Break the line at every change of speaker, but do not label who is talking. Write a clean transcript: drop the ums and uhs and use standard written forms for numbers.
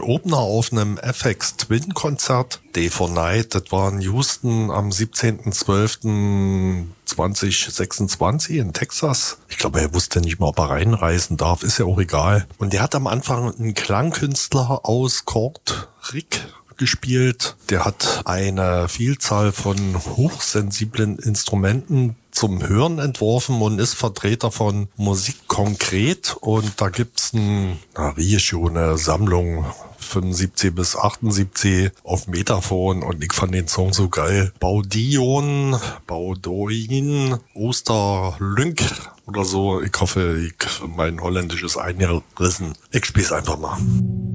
Opener auf einem FX Twin Konzert. Day for Night, das war in Houston am 17.12.2026 in Texas. Ich glaube, er wusste nicht mal, ob er reinreisen darf, ist ja auch egal. Und der hat am Anfang einen Klangkünstler aus Court Rick gespielt. Der hat eine Vielzahl von hochsensiblen Instrumenten zum Hören entworfen und ist Vertreter von Musik konkret. Und da gibt's eine Sammlung 75 bis 78 auf Metaphon und ich fand den Song so geil. Baudoin, Osterlünk oder so. Ich hoffe, mein Holländisch ist eingerissen. Ich spiel's einfach mal.